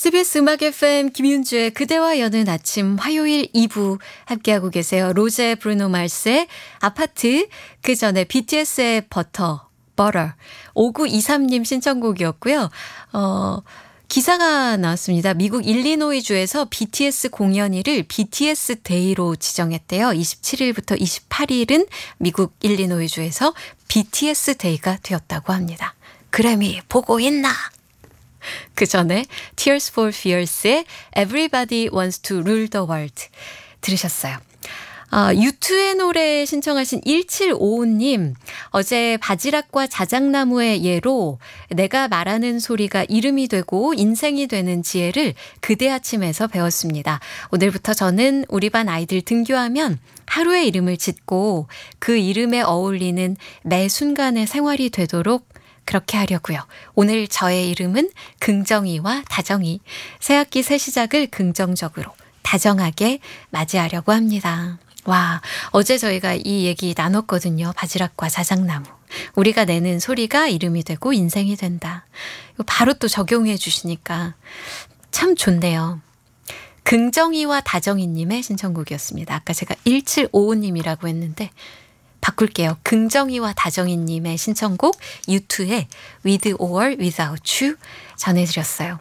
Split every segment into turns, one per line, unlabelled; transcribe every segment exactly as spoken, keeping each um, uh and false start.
씨비에스 음악 에프엠 김윤주의 그대와 여는 아침 화요일 이 부 함께하고 계세요. 로제 브루노 마스의 아파트, 그 전에 비티에스의 버터, 버터. 오구이삼 님 신청곡이었고요. 어, 기사가 나왔습니다. 미국 일리노이주에서 비티에스 공연일을 비티에스 데이로 지정했대요. 이십칠 일부터 이십팔 일은 미국 일리노이주에서 비티에스 데이가 되었다고 합니다. 그래미 보고 있나? 그 전에 Tears for Fears의 Everybody Wants to Rule the World 들으셨어요. 아, 유투의 노래 신청하신 일칠오오 님, 어제 바지락과 자작나무의 예로 내가 말하는 소리가 이름이 되고 인생이 되는 지혜를 그대 아침에서 배웠습니다. 오늘부터 저는 우리 반 아이들 등교하면 하루의 이름을 짓고 그 이름에 어울리는 매 순간의 생활이 되도록 그렇게 하려고요. 오늘 저의 이름은 긍정이와 다정이. 새학기 새 시작을 긍정적으로 다정하게 맞이하려고 합니다. 와, 어제 저희가 이 얘기 나눴거든요. 바지락과 자작나무. 우리가 내는 소리가 이름이 되고 인생이 된다. 이거 바로 또 적용해 주시니까 참 좋네요. 긍정이와 다정이님의 신청곡이었습니다. 아까 제가 일칠오오 님이라고 했는데 바꿀게요. 긍정이와 다정이님의 신청곡 유투의 With or Without You 전해드렸어요.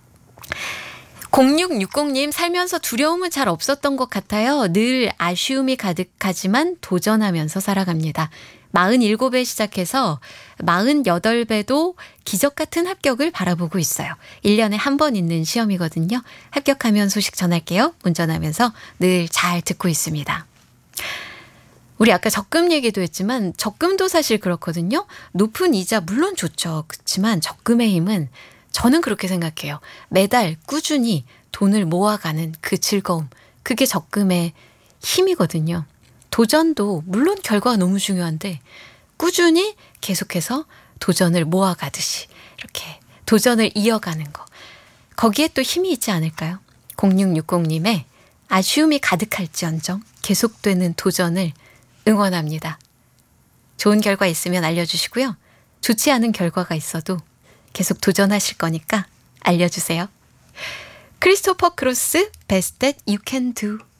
공육육공 님, 살면서 두려움은 잘 없었던 것 같아요. 늘 아쉬움이 가득하지만 도전하면서 살아갑니다. 마흔일곱 배 시작해서 마흔여덟 배도 기적 같은 합격을 바라보고 있어요. 일 년에 한 번 있는 시험이거든요. 합격하면 소식 전할게요. 운전하면서 늘 잘 듣고 있습니다. 우리 아까 적금 얘기도 했지만 적금도 사실 그렇거든요. 높은 이자 물론 좋죠. 그렇지만 적금의 힘은 저는 그렇게 생각해요. 매달 꾸준히 돈을 모아가는 그 즐거움. 그게 적금의 힘이거든요. 도전도 물론 결과가 너무 중요한데 꾸준히 계속해서 도전을 모아가듯이 이렇게 도전을 이어가는 거. 거기에 또 힘이 있지 않을까요? 공육육공 님의 아쉬움이 가득할지언정 계속되는 도전을 응원합니다. 좋은 결과 있으면 알려주시고요. 좋지 않은 결과가 있어도 계속 도전하실 거니까 알려주세요. 크리스토퍼 크로스, Best That You Can Do.